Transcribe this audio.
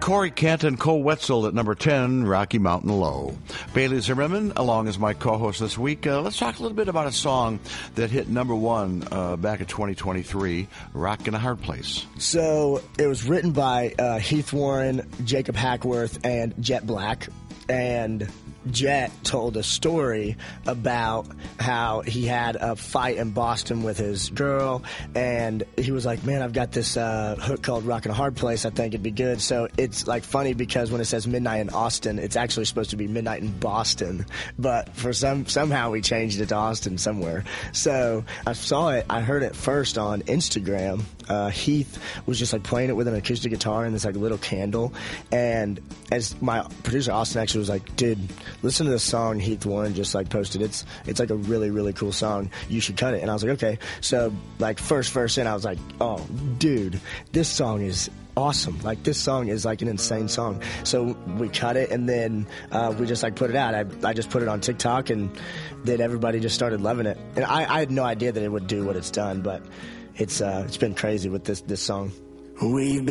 Corey Kent and Cole Wetzel at number 10, Rocky Mountain Low. Bailey Zimmerman, along as my co-host this week. Let's talk a little bit about a song that hit number 1 back in 2023, Rock in a Hard Place. So it was written by Heath Warren, Jacob Hackworth, and Jet Black. And Jet told a story about how he had a fight in Boston with his girl, and he was like, man, I've got this hook called Rockin' a Hard Place. I think it'd be good. So it's like funny because when it says midnight in Austin, it's actually supposed to be midnight in Boston, but for somehow we changed it to Austin somewhere. So I saw it, I heard it first on Instagram. Heath was just like playing it with an acoustic guitar and this like little candle, and as my producer Austin actually was like, dude, listen to this song Heath Warren just like posted. It's like a really, really cool song. You should cut it. And I was like, okay. So like first verse in, I was like, oh, dude, this song is awesome. Like this song is like an insane song. So we cut it, and then we just like put it out. I just put it on TikTok, and then everybody just started loving it. And I had no idea that it would do what it's done, but it's been crazy with this song. We've been